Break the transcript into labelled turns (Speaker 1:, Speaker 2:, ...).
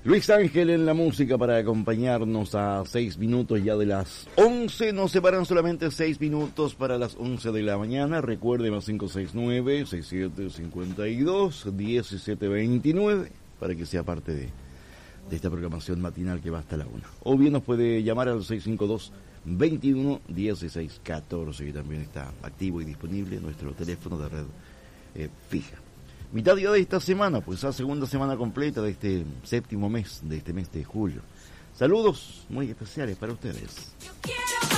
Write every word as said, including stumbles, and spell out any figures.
Speaker 1: Luis Ángel en la música para acompañarnos a seis minutos ya de las once. Nos separan solamente seis minutos para las once de la mañana. Recuerde más cinco seis nueve, seis siete cinco dos, uno siete dos nueve para que sea parte de, de esta programación matinal que va hasta la una. O bien nos puede llamar al seis cinco dos, veintiuno, dieciséis, catorce, que también está activo y disponible nuestro teléfono de red eh, fija. Mitad día de esta semana, pues la segunda semana completa de este séptimo mes, de este mes de julio. Saludos muy especiales para ustedes.